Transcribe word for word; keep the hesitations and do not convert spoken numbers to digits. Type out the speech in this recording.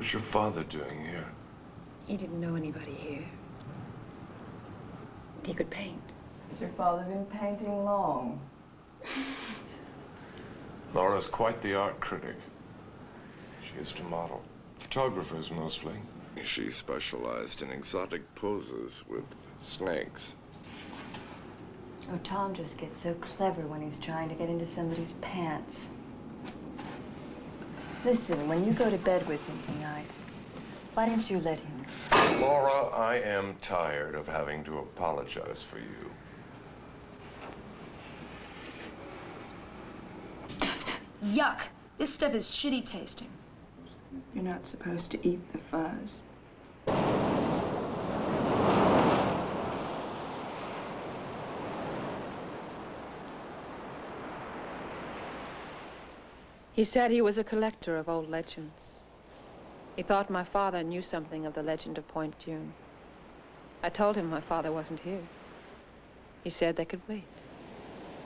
What's your father doing here? He didn't know anybody here. He could paint. Has your father been painting long? Laura's quite the art critic. She used to model. Photographers, mostly. She specialized in exotic poses with snakes. Oh, Tom just gets so clever when he's trying to get into somebody's pants. Listen, when you go to bed with him tonight, why don't you let him sleep? Laura, I am tired of having to apologize for you. Yuck! This stuff is shitty tasting. You're not supposed to eat the fuzz. He said he was a collector of old legends. He thought my father knew something of the legend of Point Dune. I told him my father wasn't here. He said they could wait.